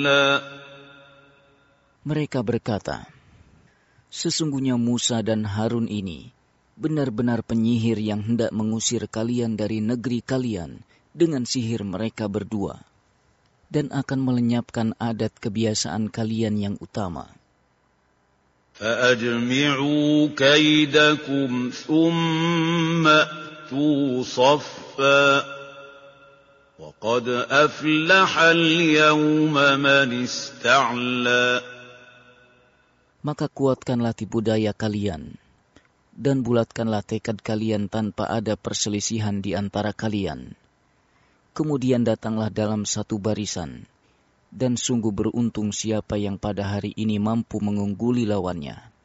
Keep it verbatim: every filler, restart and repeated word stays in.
Mereka berkata, sesungguhnya Musa dan Harun ini benar-benar penyihir yang hendak mengusir kalian dari negeri kalian dengan sihir mereka berdua, dan akan melenyapkan adat kebiasaan kalian yang utama. فَأَجْمِعُوا كَيْدَكُمْ ثُمَّ أْتُوا صَفًّا وَقَدْ أَفْلَحَ الْيَوْمَ مَنِ اسْتَعْلَى. Maka kuatkanlah tipu daya kalian, dan bulatkanlah tekad kalian tanpa ada perselisihan di antara kalian. Kemudian datanglah dalam satu barisan, dan sungguh beruntung siapa yang pada hari ini mampu mengungguli lawannya.